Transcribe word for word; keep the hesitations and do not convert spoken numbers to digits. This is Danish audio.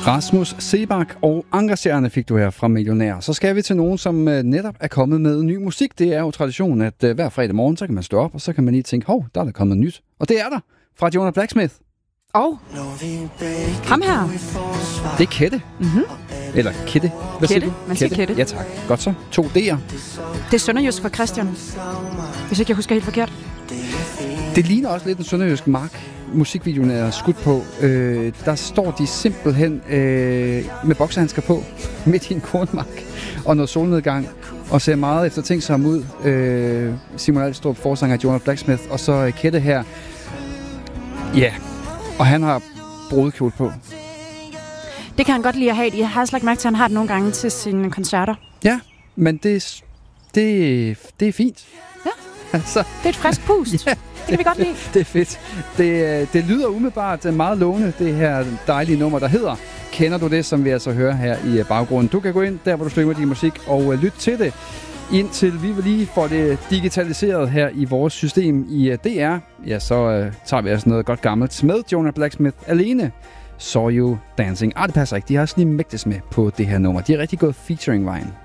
Rasmus Seebach og Ankerstjerne fik du her fra Millionær. Så skal vi til nogen, som netop er kommet med ny musik. Det er jo tradition, at hver fredag morgen, så kan man stå op, og så kan man lige tænke, hov, der er der kommet nyt. Og det er der, fra Jonah Blacksmith. Og ham her. Det er Kette. Mm-hmm. Eller Kette. Hvad Kette. siger du? Man siger Kette. Ja tak. Godt så. To D'er. Det er sønderjysk for Christian. Hvis ikke jeg husker helt forkert. Det ligner også lidt en sønderjysk mark. Musikvideoen er skudt på. Øh, der står de simpelthen øh, med boksehandsker på, midt i en kornmark, og noget solnedgang, og ser meget efter ting som ud. Øh, Simon Alstrup, forsanger Jonah Blacksmith, og så øh, Kette her. Ja, yeah. Og han har brudekjole på. Det kan han godt lide at have. Jeg har også lagt mærke til, at han har det nogle gange til sine koncerter. Ja, men det, det, det er fint. Ja, altså, det er et frisk pust. Ja. Det kan vi godt lide. Det er fedt. Det, det lyder umiddelbart meget lovende, det her dejlige nummer, der hedder Kender du det, som vi altså hører her i baggrunden. Du kan gå ind der, hvor du streamer din musik, og lytte til det, indtil vi vil lige få det digitaliseret her i vores system i D R. Ja, så uh, tager vi altså noget godt gammelt med Jonah Blacksmith alene. Saw You Dancing. Ah, det passer ikke. De har også lige mægtes med på det her nummer. De har rigtig gået featuring-vejen.